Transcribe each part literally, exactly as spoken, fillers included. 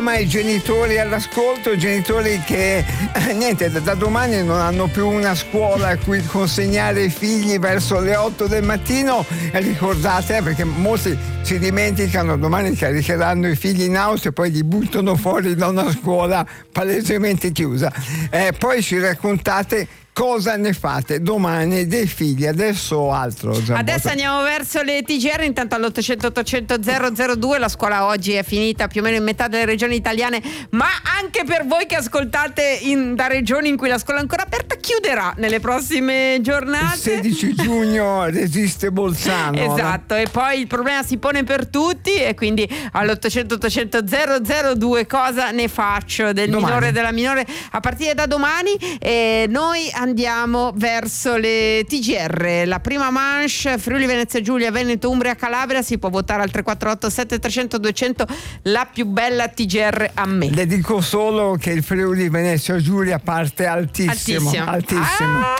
Ma i genitori all'ascolto, genitori che eh, niente, da, da domani non hanno più una scuola a cui consegnare i figli verso le otto del mattino, e ricordate eh, perché molti si dimenticano, domani caricheranno i figli in auto e poi li buttano fuori da una scuola palesemente chiusa. Eh, poi ci raccontate cosa ne fate domani dei figli, adesso o altro? Zambotta. Adesso andiamo verso le T G R, intanto all'ottocento ottocento zero zero due. La scuola oggi è finita più o meno in metà delle regioni italiane, ma anche per voi che ascoltate in, da regioni in cui la scuola è ancora aperta, chiuderà nelle prossime giornate. Il sedici giugno resiste Bolzano. Esatto, e poi il problema si pone per tutti, e quindi all'ottocento ottocento zero zero due cosa ne faccio del domani. minore e della minore a partire da domani. E noi andiamo verso le T G R. La prima manche Friuli Venezia Giulia, Veneto, Umbria, Calabria. Si può votare al tre quattro otto sette trecento duecento, la più bella T G R a me. Le dico solo che il Friuli Venezia Giulia parte altissimo, altissimo. altissimo. Ah!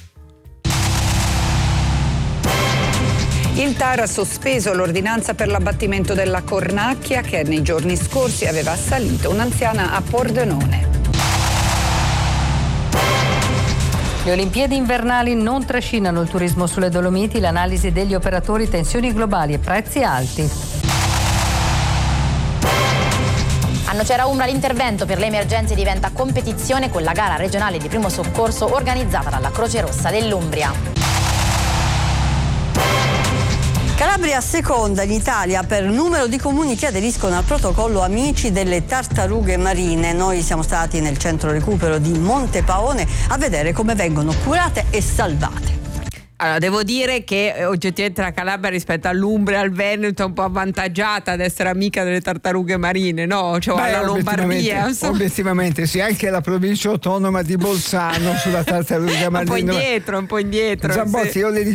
Il T A R ha sospeso l'ordinanza per l'abbattimento della cornacchia che nei giorni scorsi aveva assalito un'anziana a Pordenone. Le Olimpiadi invernali non trascinano il turismo sulle Dolomiti, l'analisi degli operatori, tensioni globali e prezzi alti. A Nocera Umbra l'intervento per le emergenze diventa competizione con la gara regionale di primo soccorso organizzata dalla Croce Rossa dell'Umbria. Calabria seconda in Italia per numero di comuni che aderiscono al protocollo Amici delle Tartarughe Marine. Noi siamo stati nel centro recupero di Montepaone a vedere come vengono curate e salvate. Allora, devo dire che eh, oggettivamente la Calabria rispetto all'Umbria e al Veneto è un po' avvantaggiata ad essere amica delle tartarughe marine, no? Cioè Beh, alla Lombardia. Obiettivamente, obiettivamente sì, anche la provincia autonoma di Bolzano sulla tartaruga marina. Un po' indietro, un po' indietro. Zambotti, sì. io le